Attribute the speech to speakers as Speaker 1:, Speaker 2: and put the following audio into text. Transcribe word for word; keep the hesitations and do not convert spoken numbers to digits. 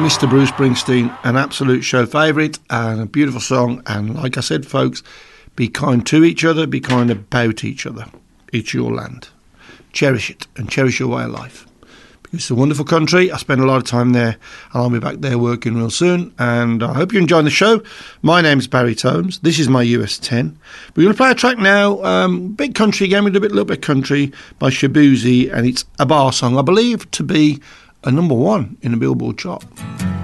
Speaker 1: Mister Bruce Springsteen, an absolute show favourite and a beautiful song. And like I said, folks, be kind to each other, be kind about each other. It's your land. Cherish it and cherish your way of life. It's a wonderful country. I spend a lot of time there, and I'll be back there working real soon. And I hope you're enjoying the show. My name's Barry Tomes. This is my U S ten. We're going to play a track now. Um, big country again. We do a bit, little bit country by Shaboozey, and it's a bar song, I believe, to be a number one in the Billboard chart.